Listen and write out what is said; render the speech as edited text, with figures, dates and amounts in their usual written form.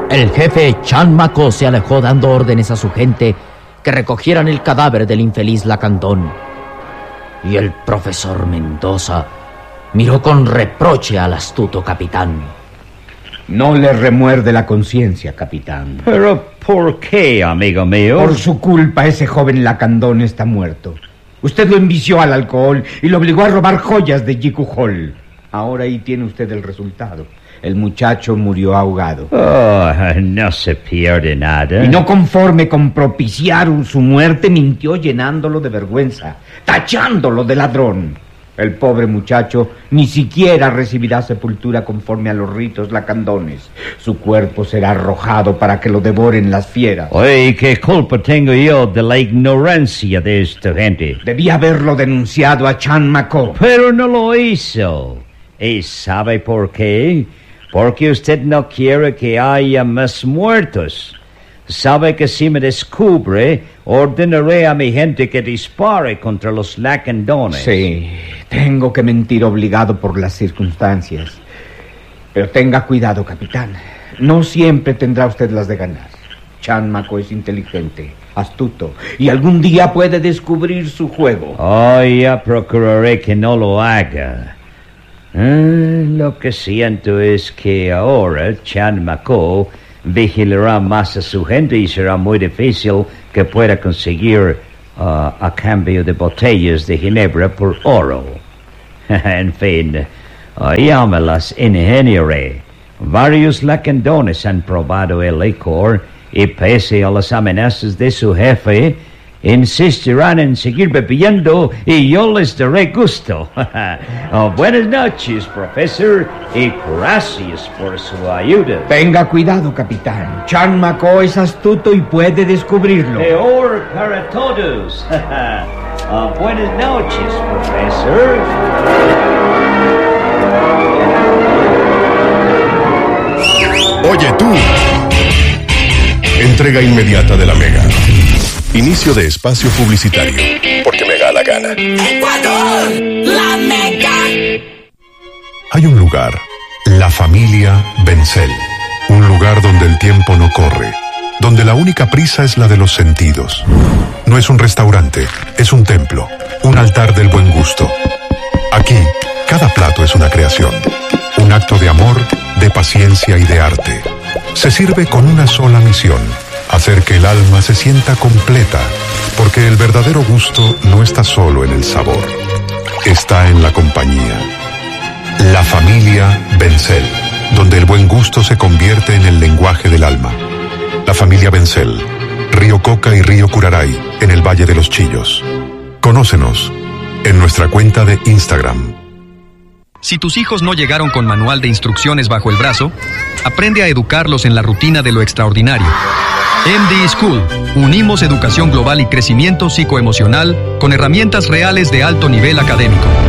El jefe Chan Mako se alejó dando órdenes a su gente que recogieran el cadáver del infeliz Lacandón. Y el profesor Mendoza miró con reproche al astuto capitán. No le remuerde la conciencia, capitán. ¿Pero por qué, amigo mío? Por su culpa ese joven Lacandón está muerto. Usted lo envició al alcohol y lo obligó a robar joyas de Jiku Hall. Ahora ahí tiene usted el resultado. El muchacho murió ahogado. Oh, no se pierde nada. Y no conforme con propiciar su muerte, mintió llenándolo de vergüenza, tachándolo de ladrón. El pobre muchacho ni siquiera recibirá sepultura conforme a los ritos lacandones. Su cuerpo será arrojado para que lo devoren las fieras. Oye, ¿qué culpa tengo yo de la ignorancia de esta gente? Debía haberlo denunciado a Chan Mako. Pero no lo hizo. ¿Y sabe por qué? Porque usted no quiere que haya más muertos. Sabe que si me descubre, ordenaré a mi gente que dispare contra los lacandones. Sí, tengo que mentir obligado por las circunstancias. Pero tenga cuidado, capitán. No siempre tendrá usted las de ganar. Chan Mako es inteligente, astuto, y algún día puede descubrir su juego. Oh, ya procuraré que no lo haga. Lo que siento es que ahora Chan Mako vigilará más a su gente y será muy difícil que pueda conseguir a cambio de botellas de ginebra por oro. En fin, ya me las ingeniaré. Varios lacandones han probado el licor y pese a las amenazas de su jefe, insistirán en seguir bebiendo y yo les daré gusto. Buenas noches, profesor, y gracias por su ayuda. Tenga cuidado, capitán. Chan Mako es astuto y puede descubrirlo. Peor para todos. Buenas noches, profesor. Oye tú. Entrega inmediata de la Mega. Inicio de espacio publicitario. Porque me da la gana. ¡Ecuador! ¡La Mega! Hay un lugar, la familia Bencel. Un lugar donde el tiempo no corre. Donde la única prisa es la de los sentidos. No es un restaurante, es un templo. Un altar del buen gusto. Aquí, cada plato es una creación. Un acto de amor, de paciencia y de arte. Se sirve con una sola misión. Hacer que el alma se sienta completa, porque el verdadero gusto no está solo en el sabor, está en la compañía. La familia Bencel, donde el buen gusto se convierte en el lenguaje del alma. La familia Bencel, Río Coca y Río Curaray, en el Valle de los Chillos. Conócenos en nuestra cuenta de Instagram. Si tus hijos no llegaron con manual de instrucciones bajo el brazo, aprende a educarlos en la rutina de lo extraordinario. MD School. Unimos educación global y crecimiento psicoemocional con herramientas reales de alto nivel académico.